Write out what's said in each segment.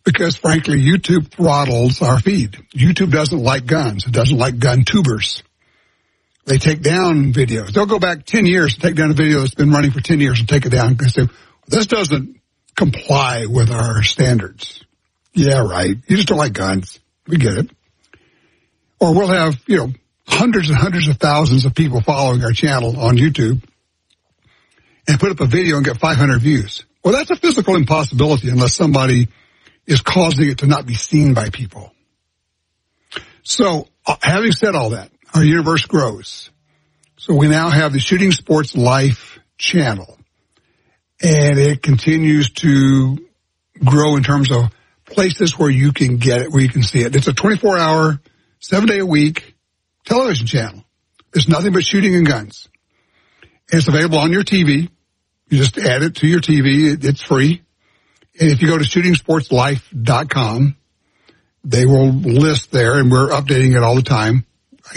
because, frankly, YouTube throttles our feed. YouTube doesn't like guns. It doesn't like gun tubers. They take down videos. They'll go back 10 years and take down a video that's been running for 10 years and take it down because this doesn't comply with our standards. Yeah, right. You just don't like guns. We get it. Or we'll have, hundreds and hundreds of thousands of people following our channel on YouTube and put up a video and get 500 views. Well, that's a physical impossibility unless somebody is causing it to not be seen by people. So, having said all that, our universe grows. So we now have the Shooting Sports Life channel, and it continues to grow in terms of places where you can get it, where you can see it. It's a 24-hour, 7-day-a-week television channel. It's nothing but shooting and guns. It's available on your TV. You just add it to your TV. It's free. And if you go to shootingsportslife.com, they will list there, and we're updating it all the time. I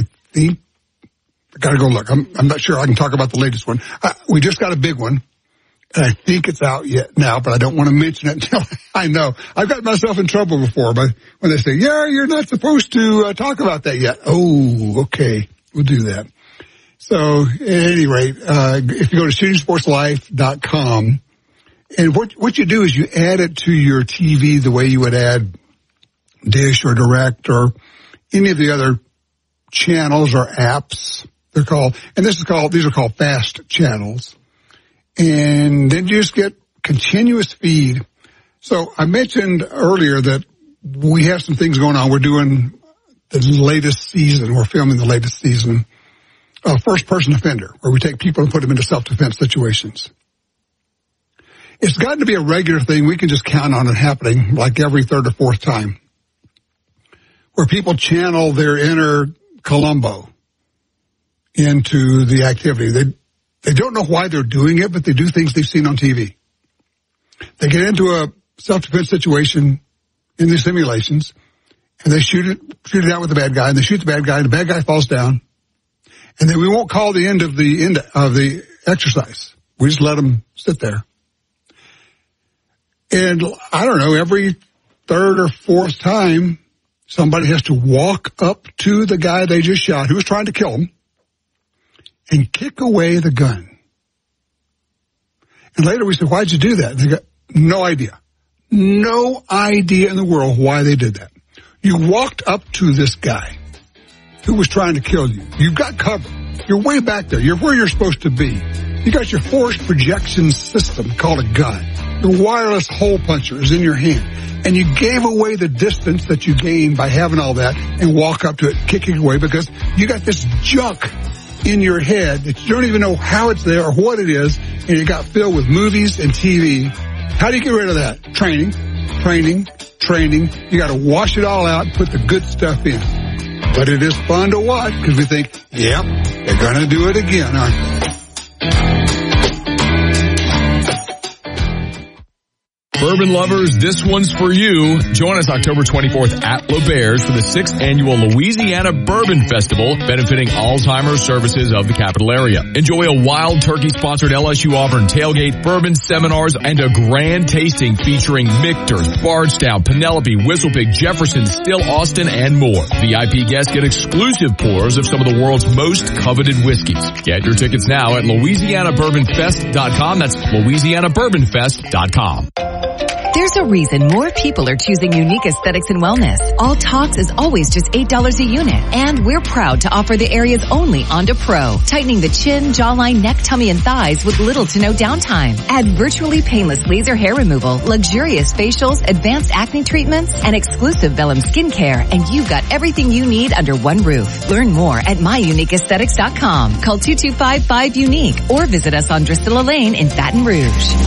got to go look. I'm not sure I can talk about the latest one. We just got a big one, and I think it's out yet now, but I don't want to mention it until I know. I've got myself in trouble before, but when they say, yeah, you're not supposed to talk about that yet. Oh, okay. We'll do that. So at any rate, if you go to shootingsportslife.com, and what you do is you add it to your TV the way you would add Dish or Direct or any of the other channels or apps. They're called, and these are called fast channels. And then you just get continuous feed. So I mentioned earlier that we have some things going on. We're doing the latest season. We're filming the latest season of First Person Offender, where we take people and put them into self-defense situations. It's gotten to be a regular thing. We can just count on it happening like every third or fourth time, where people channel their inner Columbo into the activity. They don't know why they're doing it, but they do things they've seen on TV. They get into a self-defense situation in these simulations, and they shoot it out with the bad guy, and they shoot the bad guy, and the bad guy falls down. And then we won't call the end of the exercise. We just let them sit there. And I don't know, every third or fourth time, somebody has to walk up to the guy they just shot, who was trying to kill him, and kick away the gun. And later we said, why'd you do that? And they got no idea. No idea in the world why they did that. You walked up to this guy who was trying to kill you. You've got cover. You're way back there. You're where you're supposed to be. You got your force projection system called a gun. Your wireless hole puncher is in your hand. And you gave away the distance that you gained by having all that and walk up to it, kicking away, because you got this junk in your head that you don't even know how it's there or what it is, and it got filled with movies and TV. How do you get rid of that? Training. You got to wash it all out and put the good stuff in. But it is fun to watch because we think, yep, they're going to do it again, aren't they? Bourbon lovers, this one's for you. Join us October 24th at LeBaird's for the 6th annual Louisiana Bourbon Festival, benefiting Alzheimer's services of the capital area. Enjoy a Wild Turkey-sponsored LSU Auburn tailgate, bourbon seminars, and a grand tasting featuring Michter's, Bardstown, Penelope, Whistlepig, Jefferson, Still Austin, and more. VIP guests get exclusive pours of some of the world's most coveted whiskeys. Get your tickets now at LouisianaBourbonFest.com. That's LouisianaBourbonFest.com. There's a reason more people are choosing Unique Aesthetics and Wellness. All Tox is always just $8 a unit. And we're proud to offer the area's only Onda Pro, tightening the chin, jawline, neck, tummy, and thighs with little to no downtime. Add virtually painless laser hair removal, luxurious facials, advanced acne treatments, and exclusive Vellum skincare, and you've got everything you need under one roof. Learn more at myuniqueaesthetics.com. Call 225-5UNIQUE or visit us on Drusilla Lane in Baton Rouge.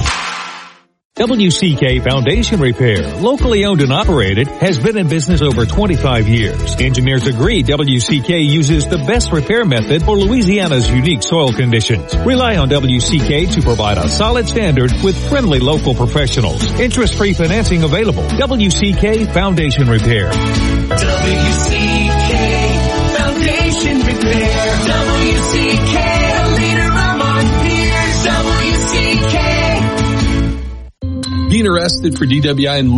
WCK Foundation Repair, locally owned and operated, has been in business over 25 years. Engineers agree WCK uses the best repair method for Louisiana's unique soil conditions. Rely on WCK to provide a solid standard with friendly local professionals. Interest-free financing available. WCK Foundation Repair. WCK Foundation Repair. WCK, a leader among peers. WCK. Being arrested for DWI and